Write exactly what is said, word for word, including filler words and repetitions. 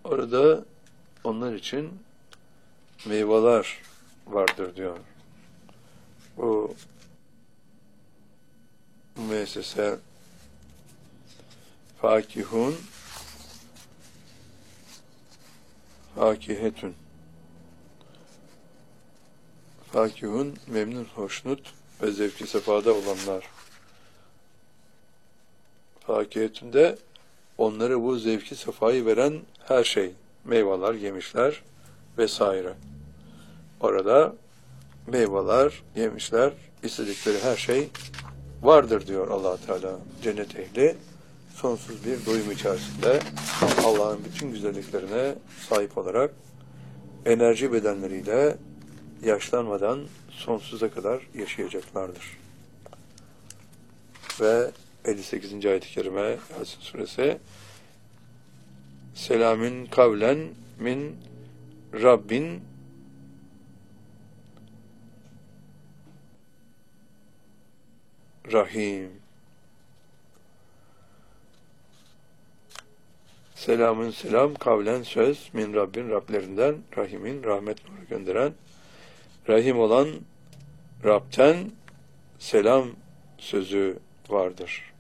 Orada onlar için meyveler vardır diyor. Bu müessese fakihun fakihetün fakihun memnun, hoşnut ve zevki sefada olanlar. Fakihetün de onları bu zevki sefayı veren her şey, meyveler, yemişler vesaire. Orada meyveler, yemişler, istedikleri her şey vardır diyor Allah Teala. Cennet ehli sonsuz bir doyum içerisinde Allah'ın bütün güzelliklerine sahip olarak enerji bedenleriyle yaşlanmadan sonsuza kadar yaşayacaklardır. Ve elli sekizinci ayet-i kerime Yasin suresi Selamün kavlen min Rabbin Rahim. Selamün selam, kavlen söz, min Rabbin Rablerinden, Rahim'in rahmet nuru gönderen, Rahim olan Rab'ten selam sözü vardır.